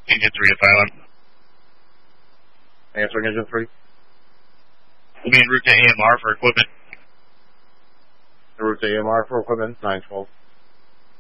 Engine 3 at Thailand. Answering Engine 3. We'll be en route to AMR for equipment. En route to AMR for equipment, 912.